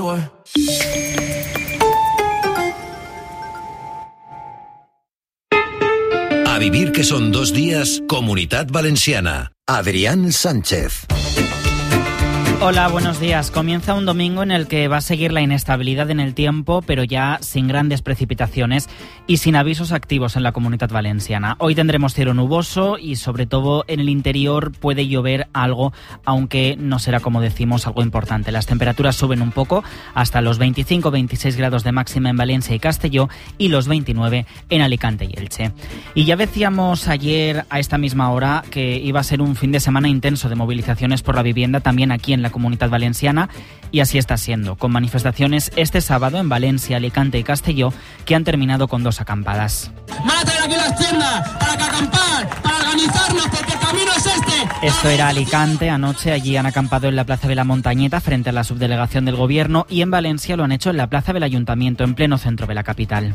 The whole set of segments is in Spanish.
A vivir que son 2 días, Comunitat Valenciana. Adrián Sánchez. Hola, buenos días. Comienza un domingo en el que va a seguir la inestabilidad en el tiempo, pero ya sin grandes precipitaciones y sin avisos activos en la Comunitat Valenciana. Hoy tendremos cielo nuboso y sobre todo en el interior puede llover algo, aunque no será, como decimos, algo importante. Las temperaturas suben un poco hasta los 25-26 grados de máxima en Valencia y Castelló y los 29 en Alicante y Elche. Y ya decíamos ayer a esta misma hora que iba a ser un fin de semana intenso de movilizaciones por la vivienda también aquí en la Comunitat Valenciana, y así está siendo, con manifestaciones este sábado en Valencia, Alicante y Castelló que han terminado con 2 acampadas. Van a traer aquí las tiendas para que acampar, para organizarnos, porque el camino es este. Esto era Alicante. Anoche allí han acampado en la Plaza de la Montañeta frente a la subdelegación del Gobierno, y en Valencia lo han hecho en la Plaza del Ayuntamiento, en pleno centro de la capital.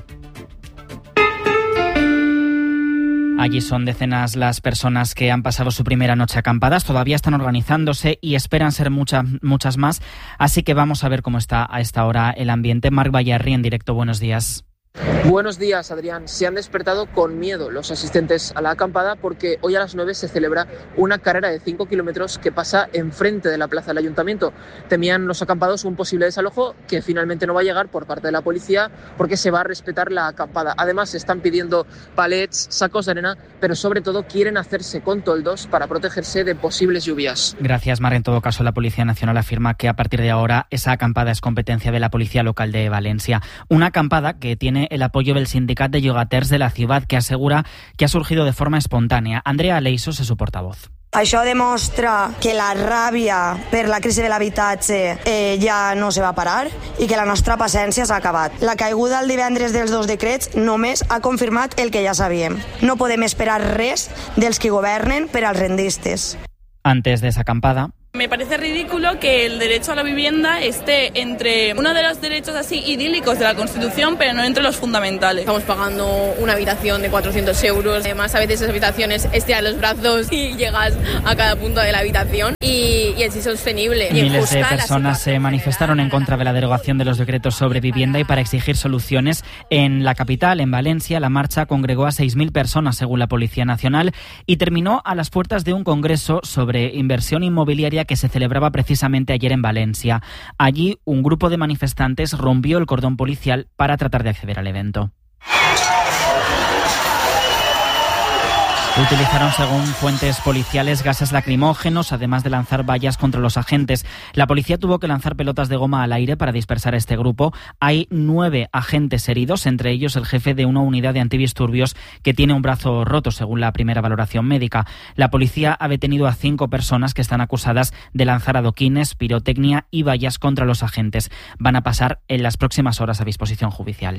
Allí son decenas las personas que han pasado su primera noche acampadas, todavía están organizándose y esperan ser muchas más, así que vamos a ver cómo está a esta hora el ambiente. Marc Bayarri en directo, buenos días. Buenos días, Adrián. Se han despertado con miedo los asistentes a la acampada porque hoy a las 9 se celebra una carrera de 5 kilómetros que pasa enfrente de la plaza del Ayuntamiento. Temían los acampados un posible desalojo que finalmente no va a llegar por parte de la policía porque se va a respetar la acampada. Además, están pidiendo palets, sacos de arena, pero sobre todo quieren hacerse con toldos para protegerse de posibles lluvias. Gracias, Mar. En todo caso, la Policía Nacional afirma que a partir de ahora esa acampada es competencia de la Policía Local de Valencia. Una acampada que tiene el apoyo del Sindicat de Llogaters de la ciudad, que asegura que ha surgido de forma espontánea. Andrea Aleixos es su portavoz. Això demostra que la ràbia per la crisi de l'habitatge ja no se va parar i que la nostra paciència s'ha acabat. La caiguda el divendres dels 2 decrets només ha confirmat el que ja sabíem. No podem esperar res dels que governen per als rendistes. Antes de esa acampada, me parece ridículo que el derecho a la vivienda esté entre uno de los derechos así idílicos de la Constitución, pero no entre los fundamentales. Estamos pagando una habitación de 400 euros. Además, a veces esas habitaciones estiran los brazos y llegas a cada punto de la habitación y es insostenible. Miles de personas se manifestaron en contra de la derogación de los decretos sobre vivienda y para exigir soluciones. En la capital, en Valencia, la marcha congregó a 6.000 personas, según la Policía Nacional, y terminó a las puertas de un congreso sobre inversión inmobiliaria que se celebraba precisamente ayer en Valencia. Allí, un grupo de manifestantes rompió el cordón policial para tratar de acceder al evento. Utilizaron, según fuentes policiales, gases lacrimógenos, además de lanzar vallas contra los agentes. La policía tuvo que lanzar pelotas de goma al aire para dispersar a este grupo. Hay 9 agentes heridos, entre ellos el jefe de una unidad de antidisturbios que tiene un brazo roto, según la primera valoración médica. La policía ha detenido a 5 personas que están acusadas de lanzar adoquines, pirotecnia y vallas contra los agentes. Van a pasar en las próximas horas a disposición judicial.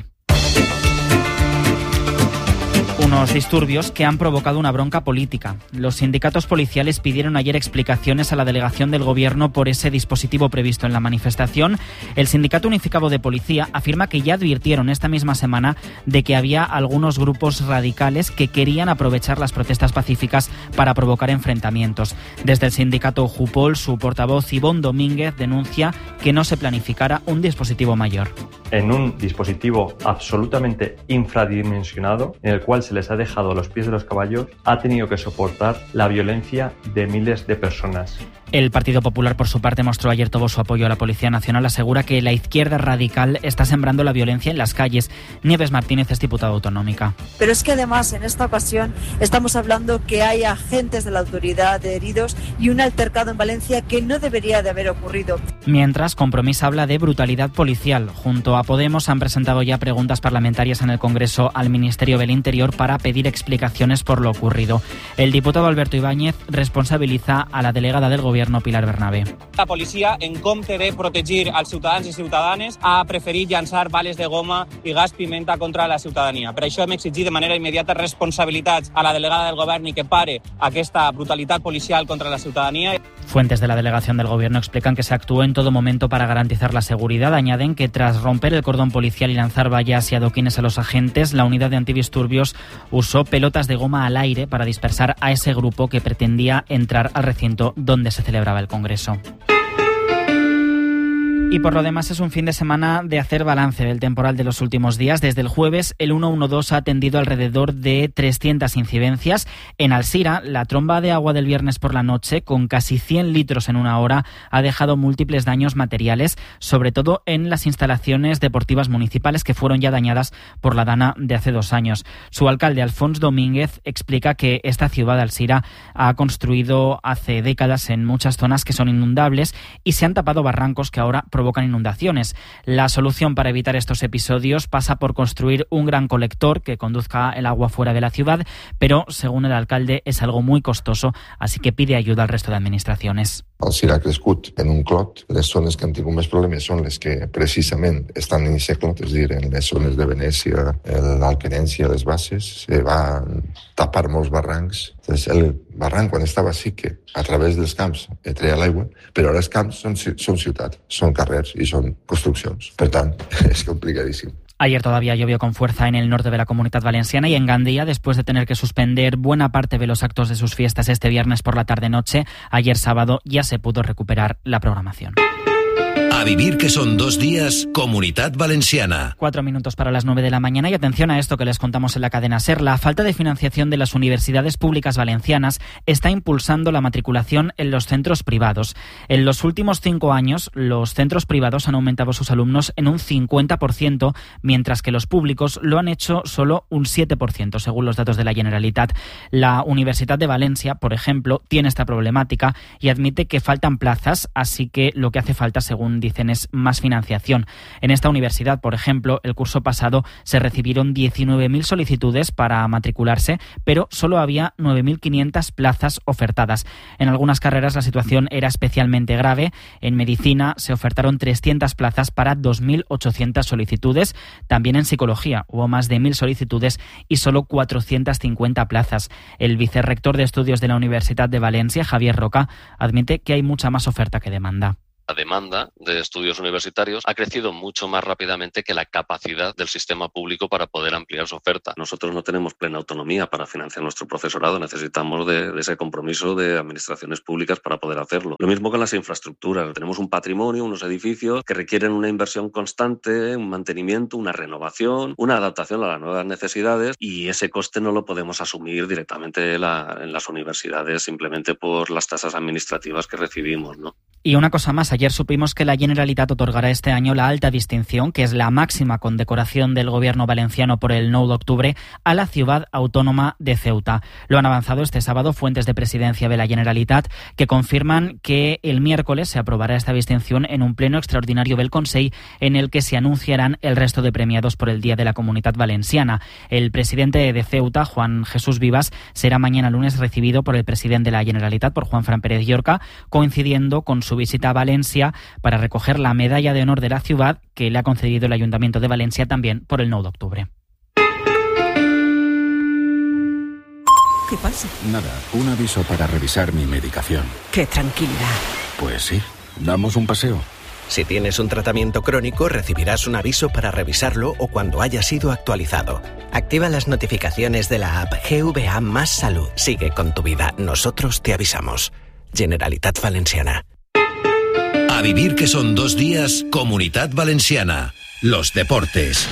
Unos disturbios que han provocado una bronca política. Los sindicatos policiales pidieron ayer explicaciones a la delegación del Gobierno por ese dispositivo previsto en la manifestación. El Sindicato Unificado de Policía afirma que ya advirtieron esta misma semana de que había algunos grupos radicales que querían aprovechar las protestas pacíficas para provocar enfrentamientos. Desde el sindicato Jupol, su portavoz Ivonne Domínguez denuncia que no se planificara un dispositivo mayor. En un dispositivo absolutamente infradimensionado, en el cual se les ha dejado a los pies de los caballos, ha tenido que soportar la violencia de miles de personas. El Partido Popular, por su parte, mostró ayer todo su apoyo a la Policía Nacional. Asegura que la izquierda radical está sembrando la violencia en las calles. Nieves Martínez es diputada autonómica. Pero es que además en esta ocasión estamos hablando que hay agentes de la autoridad heridos y un altercado en Valencia que no debería de haber ocurrido. Mientras, Compromís habla de brutalidad policial. Junto a Podemos han presentado ya preguntas parlamentarias en el Congreso al Ministerio del Interior para pedir explicaciones por lo ocurrido. El diputado Alberto Ibáñez responsabiliza a la delegada del Gobierno, Pilar Bernabé. La policia, en compte de protegir als ciutadans i ciutadanes, ha preferit llançar bales de goma i gas pimenta contra la ciutadania. Per això hem exigit de manera immediata responsabilitats a la delegada del Govern i que pare aquesta brutalitat policial contra la ciudadanía. Fuentes de la delegación del Gobierno explican que se actuó en todo momento para garantizar la seguridad. Añaden que tras romper el cordón policial y lanzar vallas y adoquines a los agentes, la unidad de antidisturbios usó pelotas de goma al aire para dispersar a ese grupo que pretendía entrar al recinto donde se celebraba el Congreso. Y por lo demás es un fin de semana de hacer balance del temporal de los últimos días. Desde el jueves el 112 ha atendido alrededor de 300 incidencias. En Alzira, la tromba de agua del viernes por la noche, con casi 100 litros en una hora, ha dejado múltiples daños materiales, sobre todo en las instalaciones deportivas municipales que fueron ya dañadas por la dana de hace 2 años. Su alcalde, Alfons Domínguez, explica que esta ciudad de Alzira ha construido hace décadas en muchas zonas que son inundables y se han tapado barrancos que ahora provocan inundaciones. La solución para evitar estos episodios pasa por construir un gran colector que conduzca el agua fuera de la ciudad, pero según el alcalde es algo muy costoso, así que pide ayuda al resto de administraciones. Alzira ha crescut en un clot. Les zones que han tingut més problemes són les que precisament estan en aquest clot, és a dir, en les zones de Venècia, l'Alquerència, les Basses, se van tapar molts barrancs. Entonces, el barranc, quan estava sí que a través dels camps treia l'aigua, però ara els camps són ciutat, són carrers i són construccions. Per tant, és complicadíssim. Ayer todavía llovió con fuerza en el norte de la Comunidad Valenciana y en Gandía, después de tener que suspender buena parte de los actos de sus fiestas este viernes por la tarde-noche, ayer sábado ya se pudo recuperar la programación. A vivir que son 2 días, Comunidad Valenciana. 4 minutos para las 9 de la mañana y atención a esto que les contamos en la cadena SER. La falta de financiación de las universidades públicas valencianas está impulsando la matriculación en los centros privados. En los últimos 5 años, los centros privados han aumentado sus alumnos en un 50%, mientras que los públicos lo han hecho solo un 7%, según los datos de la Generalitat. La Universidad de Valencia, por ejemplo, tiene esta problemática y admite que faltan plazas, así que lo que hace falta, según dicen, es más financiación. En esta universidad, por ejemplo, el curso pasado se recibieron 19.000 solicitudes para matricularse, pero solo había 9.500 plazas ofertadas. En algunas carreras la situación era especialmente grave. En medicina se ofertaron 300 plazas para 2.800 solicitudes. También en psicología hubo más de 1.000 solicitudes y solo 450 plazas. El vicerrector de estudios de la Universidad de Valencia, Javier Roca, admite que hay mucha más oferta que demanda. La demanda de estudios universitarios ha crecido mucho más rápidamente que la capacidad del sistema público para poder ampliar su oferta. Nosotros no tenemos plena autonomía para financiar nuestro profesorado, necesitamos de ese compromiso de administraciones públicas para poder hacerlo. Lo mismo con las infraestructuras. Tenemos un patrimonio, unos edificios que requieren una inversión constante, un mantenimiento, una renovación, una adaptación a las nuevas necesidades, y ese coste no lo podemos asumir directamente en las universidades simplemente por las tasas administrativas que recibimos, ¿no? Y una cosa más, ayer supimos que la Generalitat otorgará este año la alta distinción, que es la máxima condecoración del gobierno valenciano por el 9 de octubre, a la ciudad autónoma de Ceuta. Lo han avanzado este sábado fuentes de presidencia de la Generalitat, que confirman que el miércoles se aprobará esta distinción en un pleno extraordinario del Consell, en el que se anunciarán el resto de premiados por el Día de la Comunidad Valenciana. El presidente de Ceuta, Juan Jesús Vivas, será mañana lunes recibido por el presidente de la Generalitat, por Juanfran Pérez Llorca, coincidiendo con su visita a Valencia para recoger la medalla de honor de la ciudad que le ha concedido el Ayuntamiento de Valencia también por el 9 de octubre. ¿Qué pasa? Nada, un aviso para revisar mi medicación. ¡Qué tranquilidad! Pues sí, damos un paseo. Si tienes un tratamiento crónico, recibirás un aviso para revisarlo o cuando haya sido actualizado. Activa las notificaciones de la app GVA Más Salud. Sigue con tu vida. Nosotros te avisamos. Generalitat Valenciana. A vivir que son 2 días, Comunidad Valenciana. Los deportes.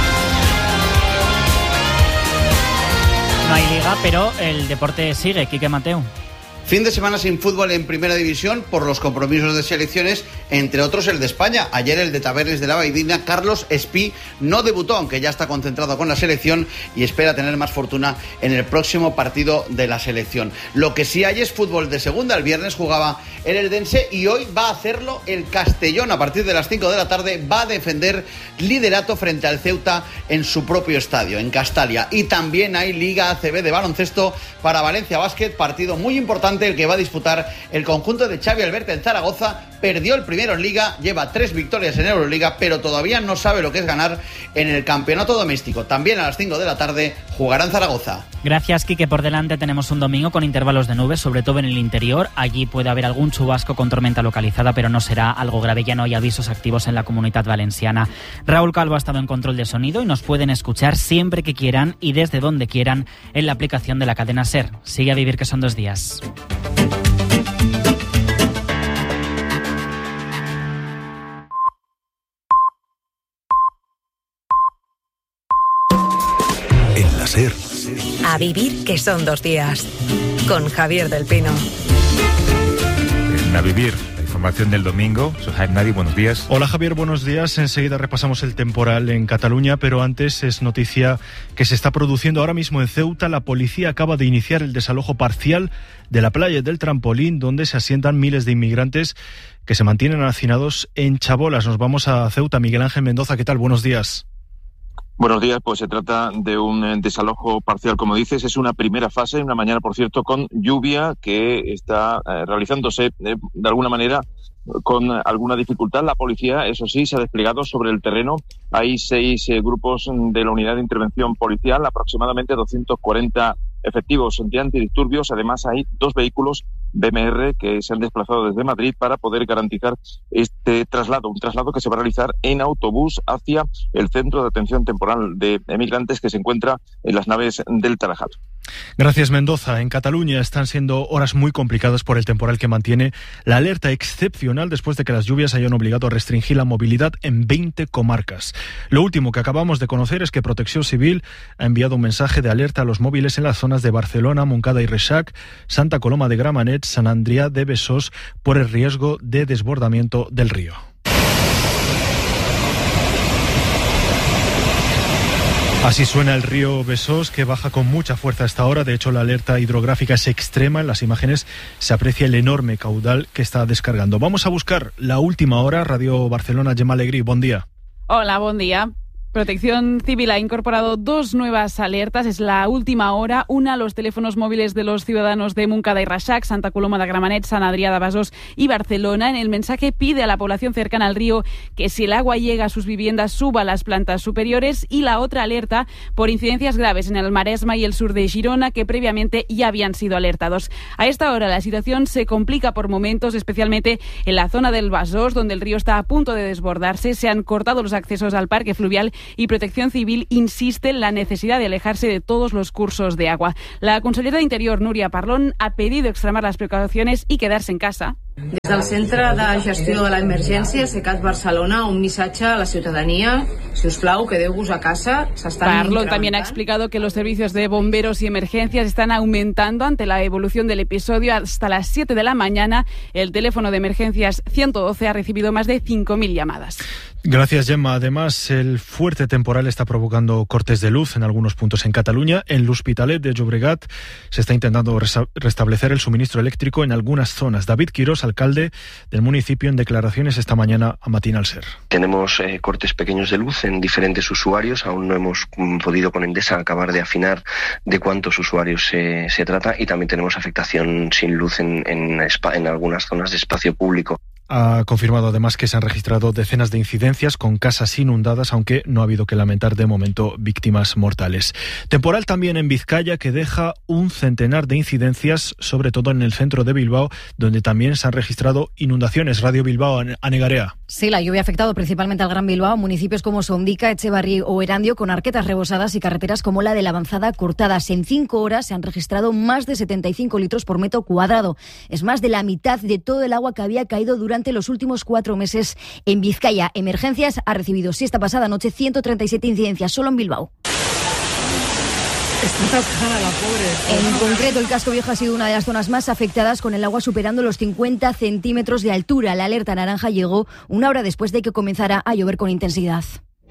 No hay liga, pero el deporte sigue. Quique Mateu. Fin de semana sin fútbol en Primera División por los compromisos de selecciones, entre otros el de España. Ayer el de Tabernes de la Baidina, Carlos Espí, no debutó, aunque ya está concentrado con la selección y espera tener más fortuna en el próximo partido de la selección. Lo que sí hay es fútbol de segunda. El viernes jugaba el Eldense y hoy va a hacerlo el Castellón. A partir de las 5 de la tarde va a defender liderato frente al Ceuta en su propio estadio, en Castalia. Y también hay Liga ACB de baloncesto para Valencia Basket, partido muy importante el que va a disputar el conjunto de Xavi Alberto en Zaragoza. Perdió el primero en Liga, lleva 3 victorias en Euroliga, pero todavía no sabe lo que es ganar en el campeonato doméstico. También a las 5 de la tarde jugará en Zaragoza. Gracias, Quique. Por delante tenemos un domingo con intervalos de nubes, sobre todo en el interior. Allí puede haber algún chubasco con tormenta localizada, pero no será algo grave. Ya no hay avisos activos en la Comunidad Valenciana. Raúl Calvo ha estado en control de sonido y nos pueden escuchar siempre que quieran y desde donde quieran en la aplicación de la cadena SER. Sigue a vivir que son 2 días. la SER. A vivir, que son 2 días. Con Javier del Pino. A vivir, la información del domingo. Soy Jaime Nadi, buenos días. Hola Javier, buenos días. Enseguida repasamos el temporal en Cataluña, pero antes es noticia que se está produciendo ahora mismo en Ceuta. La policía acaba de iniciar el desalojo parcial de la playa del Trampolín, donde se asientan miles de inmigrantes que se mantienen hacinados en chabolas. Nos vamos a Ceuta. Miguel Ángel Mendoza, ¿qué tal? Buenos días. Buenos días, pues se trata de un desalojo parcial, como dices, es una primera fase, una mañana, por cierto, con lluvia que está realizándose de alguna manera con alguna dificultad. La policía, eso sí, se ha desplegado sobre el terreno. Hay 6 grupos de la unidad de intervención policial, aproximadamente 240 efectivos de antidisturbios. Además, hay 2 vehículos BMR que se han desplazado desde Madrid para poder garantizar este traslado, un traslado que se va a realizar en autobús hacia el centro de atención temporal de emigrantes que se encuentra en las naves del Tarajal. Gracias, Mendoza. En Cataluña están siendo horas muy complicadas por el temporal que mantiene la alerta excepcional después de que las lluvias hayan obligado a restringir la movilidad en 20 comarcas. Lo último que acabamos de conocer es que Protección Civil ha enviado un mensaje de alerta a los móviles en las zonas de Barcelona, Montcada y Reixac, Santa Coloma de Gramenet, Sant Adrià de Besòs por el riesgo de desbordamiento del río. Así suena el río Besòs, que baja con mucha fuerza a esta hora. De hecho, la alerta hidrográfica es extrema. En las imágenes se aprecia el enorme caudal que está descargando. Vamos a buscar la última hora. Radio Barcelona, Gemma Alegrí, buen día. Hola, buen día. Protección Civil ha incorporado 2 nuevas alertas. Es la última hora. Una a los teléfonos móviles de los ciudadanos de Montcada y Reixac, Santa Coloma de Gramenet, Sant Adrià de Besòs y Barcelona. En el mensaje pide a la población cercana al río que si el agua llega a sus viviendas suba a las plantas superiores. Y la otra alerta por incidencias graves en el Maresma y el sur de Girona, que previamente ya habían sido alertados. A esta hora la situación se complica por momentos, especialmente en la zona del Besòs, donde el río está a punto de desbordarse. Se han cortado los accesos al parque fluvial y Protección Civil insiste en la necesidad de alejarse de todos los cursos de agua. La consellera de Interior, Núria Parlon, ha pedido extremar las precauciones y quedarse en casa. Des del Centre de Gestió de l'Emergència, CECAT Barcelona, un missatge a la ciutadania. Si us plau, quedeu-vos a casa. Parlon también ha explicado que los servicios de bomberos y emergencias están aumentando ante la evolución del episodio. Hasta las 7 de la mañana, el teléfono de emergencias 112 ha recibido más de 5.000 llamadas. Gracias, Gemma. Además, el fuerte temporal está provocando cortes de luz en algunos puntos en Cataluña. En l'Hospitalet de Llobregat se está intentando restablecer el suministro eléctrico en algunas zonas. David Quirós, alcalde del municipio, en declaraciones esta mañana a Matinal Ser. Tenemos cortes pequeños de luz en diferentes usuarios. Aún no hemos podido con Endesa acabar de afinar de cuántos usuarios se trata, y también tenemos afectación sin luz en algunas zonas de espacio público. Ha confirmado además que se han registrado decenas de incidencias con casas inundadas, aunque no ha habido que lamentar de momento víctimas mortales. Temporal también en Vizcaya, que deja un centenar de incidencias, sobre todo en el centro de Bilbao, donde también se han registrado inundaciones. Radio Bilbao, Anegarea. Sí, la lluvia ha afectado principalmente al Gran Bilbao, municipios como Sondica, Echevarri o Erandio, con arquetas rebosadas y carreteras como la de la Avanzada cortadas. En 5 horas se han registrado más de 75 litros por metro cuadrado. Es más de la mitad de todo el agua que había caído durante los últimos 4 meses en Vizcaya. Emergencias ha recibido esta pasada noche 137 incidencias solo en Bilbao. Está atascada la pobre. En concreto, el casco viejo ha sido una de las zonas más afectadas, con el agua superando los 50 centímetros de altura. La alerta naranja llegó 1 hora después de que comenzara a llover con intensidad.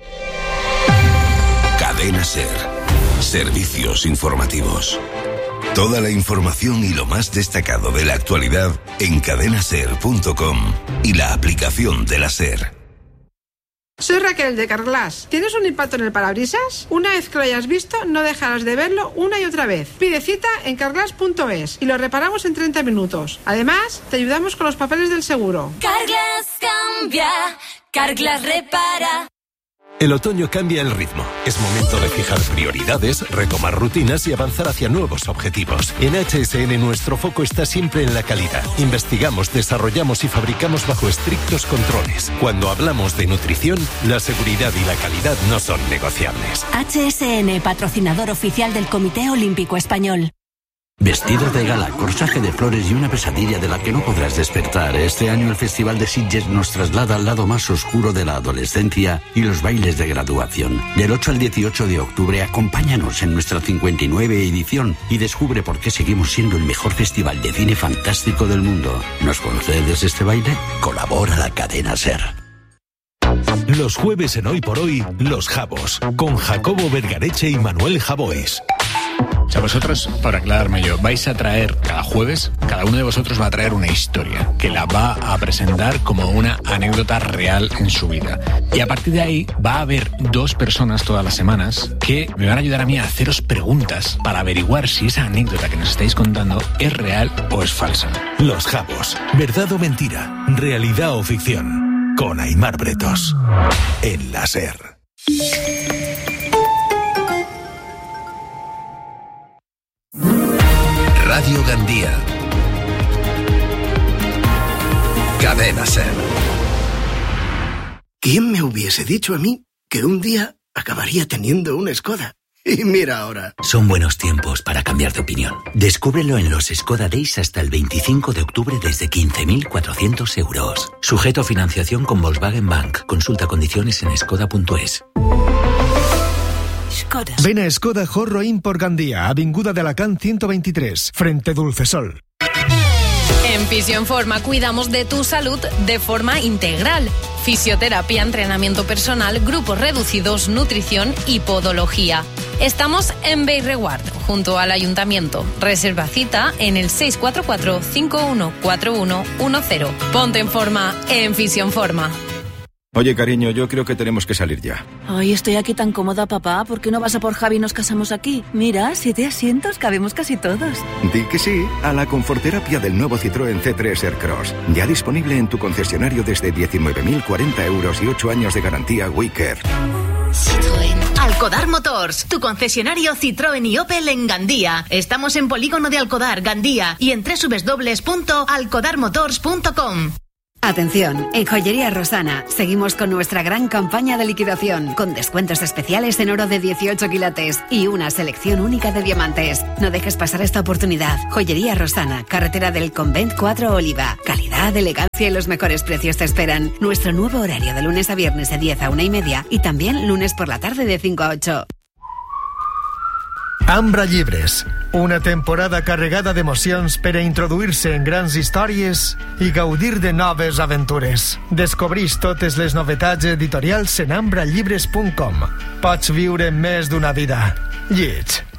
Cadena SER. Servicios informativos. Toda la información y lo más destacado de la actualidad en cadenaser.com y la aplicación de la SER. Soy Raquel de Carglass. ¿Tienes un impacto en el parabrisas? Una vez que lo hayas visto, no dejarás de verlo una y otra vez. Pide cita en carglass.es y lo reparamos en 30 minutos. Además, te ayudamos con los papeles del seguro. Carglass cambia, Carglass repara. El otoño cambia el ritmo. Es momento de fijar prioridades, retomar rutinas y avanzar hacia nuevos objetivos. En HSN nuestro foco está siempre en la calidad. Investigamos, desarrollamos y fabricamos bajo estrictos controles. Cuando hablamos de nutrición, la seguridad y la calidad no son negociables. HSN, patrocinador oficial del Comité Olímpico Español. Vestido de gala, corsaje de flores y una pesadilla de la que no podrás despertar. Este año el Festival de Sitges nos traslada al lado más oscuro de la adolescencia y los bailes de graduación. Del 8 al 18 de octubre, acompáñanos en nuestra 59 edición y descubre por qué seguimos siendo el mejor festival de cine fantástico del mundo. ¿Nos concedes este baile? Colabora la cadena SER. Los jueves en Hoy por Hoy, Los Jabos, con Jacobo Vergareche y Manuel Javois. O sea, vosotros, por aclararme yo, vais a traer cada jueves, cada uno de vosotros va a traer una historia que la va a presentar como una anécdota real en su vida. Y a partir de ahí va a haber 2 personas todas las semanas que me van a ayudar a mí a haceros preguntas para averiguar si esa anécdota que nos estáis contando es real o es falsa. Los Jabos, verdad o mentira, realidad o ficción, con Aimar Bretos, en la SER. Radio Gandía. Cadena SER. ¿Quién me hubiese dicho a mí que un día acabaría teniendo una Skoda? Y mira ahora. Son buenos tiempos para cambiar de opinión. Descúbrelo en los Skoda Days hasta el 25 de octubre desde 15.400 euros. Sujeto a financiación con Volkswagen Bank. Consulta condiciones en skoda.es. Ven a Skoda Jorro Import Gandía, Avinguda de Alacant 123, frente Dulcesol. En Fisioenforma cuidamos de tu salud de forma integral. Fisioterapia, entrenamiento personal, grupos reducidos, nutrición y podología. Estamos en Bellreguard, junto al Ayuntamiento. Reserva cita en el 644-514110. Ponte en forma en Fisioenforma. Oye, cariño, yo creo que tenemos que salir ya. Ay, estoy aquí tan cómoda, papá. ¿Por qué no vas a por Javi y nos casamos aquí? Mira, 7 asientos, cabemos casi todos. Di que sí a la conforterapia del nuevo Citroën C3 Aircross. Ya disponible en tu concesionario desde 19.040 euros y 8 años de garantía WeCare. Citroën. Alcodar Motors, tu concesionario Citroën y Opel en Gandía. Estamos en Polígono de Alcodar, Gandía, y en www.alcodarmotors.com. Atención, en Joyería Rosana seguimos con nuestra gran campaña de liquidación, con descuentos especiales en oro de 18 quilates y una selección única de diamantes. No dejes pasar esta oportunidad. Joyería Rosana, carretera del Convent 4 Oliva. Calidad, elegancia y los mejores precios te esperan. Nuestro nuevo horario de lunes a viernes de 10 a 1:30 y también lunes por la tarde de 5 a 8. Ambra Llibres, una temporada carregada d'emocions per a introduir-se en grans històries i gaudir de noves aventures. Descobreix totes les novetats editorials en ambrallibres.com. Pots viure més d'una vida. Lleig.